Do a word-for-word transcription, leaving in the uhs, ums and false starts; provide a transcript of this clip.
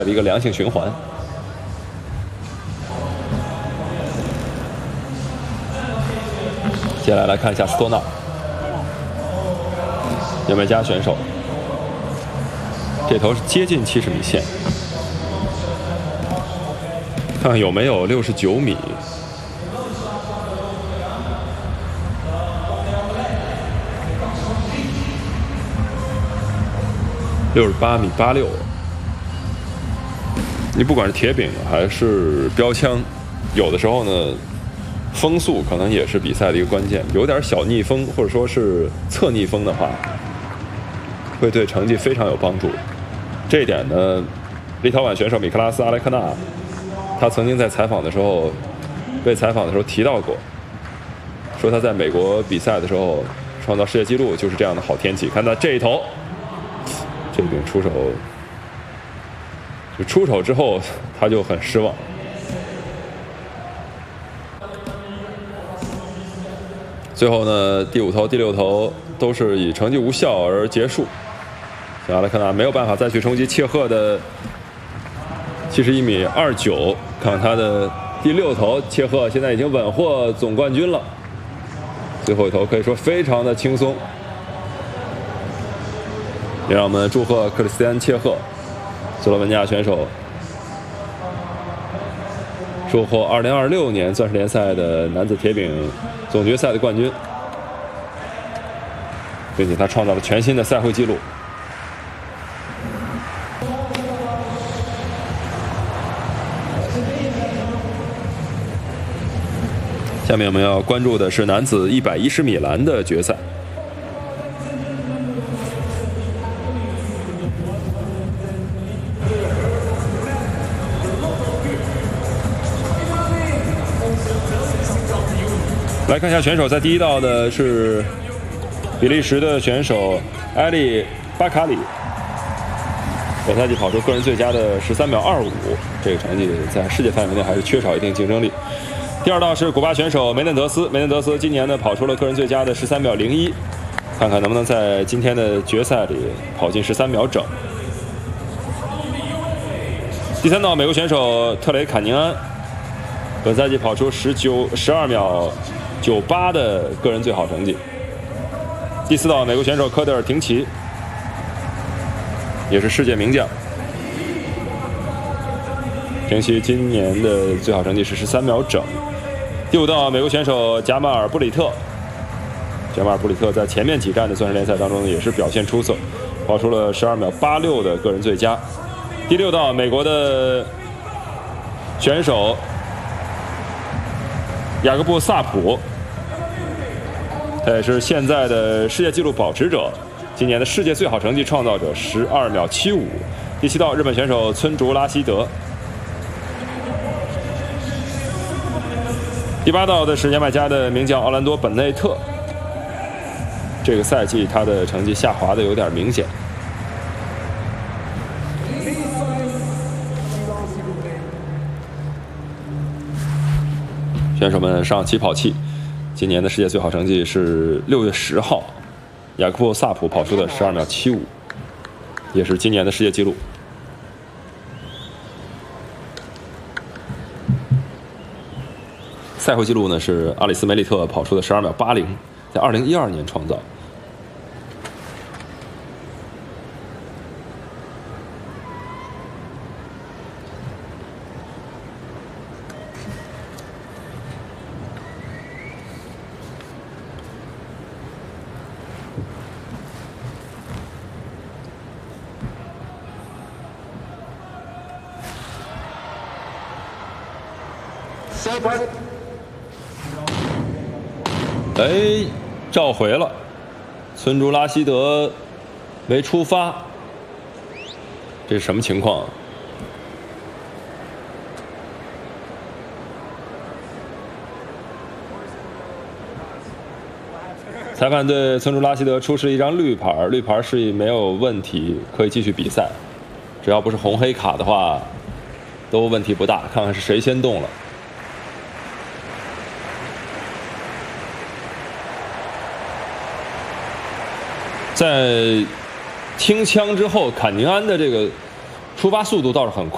的一个良性循环。接下来来看一下斯托纳，牙买加选手，这头是接近七十米线，看看有没有六十九米。 六十八米八六，你不管是铁饼还是标枪，有的时候呢，风速可能也是比赛的一个关键。有点小逆风或者说是侧逆风的话，会对成绩非常有帮助。这一点呢，立陶宛选手米克拉斯·阿莱克纳，他曾经在采访的时候，被采访的时候提到过，说他在美国比赛的时候创造世界纪录就是这样的好天气。看他这一头。 这饼出手，就出手之后他就很失望。最后呢，第五投、第六投都是以成绩无效而结束。像阿莱克纳没有办法再去冲击切赫的七十一米二九，看看他的第六投，切赫现在已经稳获总冠军了。最后一投可以说非常的轻松。 也让我们祝贺克里斯蒂安·切赫，斯洛文尼亚选手，收获二零二六年钻石联赛的男子铁饼总决赛的冠军，并且他创造了全新的赛会纪录。下面我们要关注的是男子一百一十米栏的决赛。 来看一下选手，在第一道的是比利时的选手埃利巴卡里，本赛季跑出个人最佳的十三秒二五，这个成绩在世界范围内还是缺少一定竞争力。第二道是古巴选手梅嫩德斯，梅嫩德斯今年呢跑出了个人最佳的十三秒零一，看看能不能在今天的决赛里跑进十三秒整。第三道美国选手特雷坎宁安，本赛季跑出十九十二秒。 九八的个人最好成绩。第四道，美国选手科德尔廷奇，也是世界名将。廷奇今年的最好成绩是十三秒整。第五道，美国选手贾马尔布里特，贾马尔布里特在前面几站的钻石联赛当中也是表现出色，跑出了十二秒八六的个人最佳。第六道，美国的选手雅各布·萨普。 他也是现在的世界纪录保持者，今年的世界最好成绩创造者十二秒七五。第七道，日本选手村竹拉希德。第八道的是牙买加的名将奥兰多本内特。这个赛季他的成绩下滑的有点明显。选手们上起跑器。 今年的世界最好成绩是六月十号，雅克布·萨普跑出的十二秒七五，也是今年的世界纪录。赛会纪录呢是阿里斯·梅里特跑出的十二秒八零，在二零一二年创造。哎，召回了，村竹拉希德没出发，这是什么情况？裁判对村竹拉希德出示了一张绿牌，绿牌示意没有问题，可以继续比赛。只要不是红黑卡的话，都问题不大。看看是谁先动了。在听枪之后，坎宁安的这个出发速度倒是很快。